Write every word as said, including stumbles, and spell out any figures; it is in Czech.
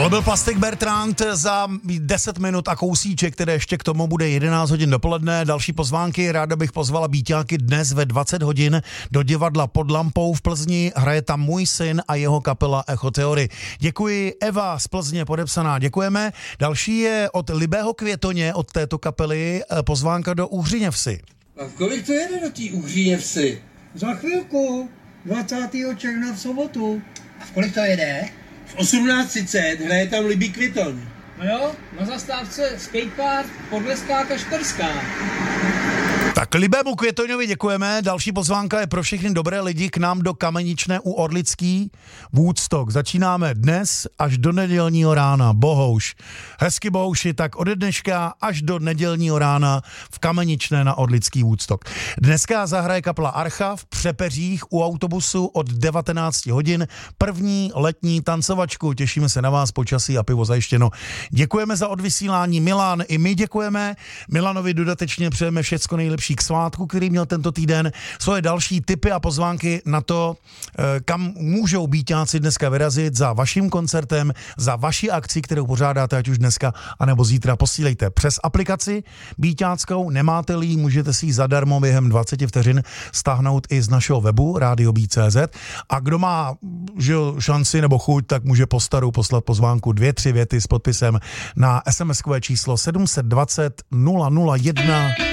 To byl Plastic Bertrand za deset minut a kousíček, které ještě k tomu bude jedenáct hodin dopoledne. Další pozvánky, ráda bych pozvala Bíťáky dnes ve dvacet hodin do divadla Pod lampou v Plzni. Hraje tam Můj syn a jeho kapela Echo Theory. Děkuji, Eva z Plzně podepsaná, děkujeme. Další je od Libého Květoně, od této kapely, pozvánka do Uhříněvsi. A kolik to jede do té Uhříněvsi? Za chvilku, dvacátého června v sobotu. V kolik to jede? V osmnáct třicet hraje tam Libý Květon. No jo, na zastávce skatepark, Podleská a Štorská. Tak Libému Květoňovi děkujeme. Další pozvánka je pro všechny dobré lidi k nám do Kameničné u Orlický Woodstock. Začínáme dnes až do nedělního rána. Bohouš. Hezky Bohouši, tak ode dneška až do nedělního rána v Kameničné na Orlický Woodstock. Dneska zahraje kapela Archa v Přepeřích u autobusu od devatenáct hodin. První letní tancovačku. Těšíme se na vás, počasí a pivo zajištěno. Děkujeme za odvysílání, Milan. I my děkujeme. Milanovi dodatečně přejeme všecko nejlepší k svátku, který měl tento týden. Svoje další tipy a pozvánky na to, kam můžou Bíťáci dneska vyrazit za vaším koncertem, za vaši akci, kterou pořádáte, ať už dneska, anebo zítra, posílejte přes aplikaci Bíťáckou. Nemáte-li ji, můžete si ji zadarmo během dvacet vteřin stáhnout i z našeho webu rádio bé tečka cé zet. A kdo má že, šanci nebo chuť, tak může po staru poslat pozvánku dvě, tři věty s podpisem na es em eskové číslo sedm set dvacet nula nula jedna.